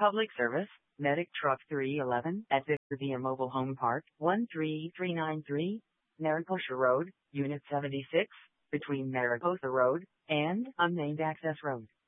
Public Service, Medic Truck 311 at Victorvia Mobile Home Park, 13393, Mariposa Road, Unit 76, between Mariposa Road and Unnamed Access Road.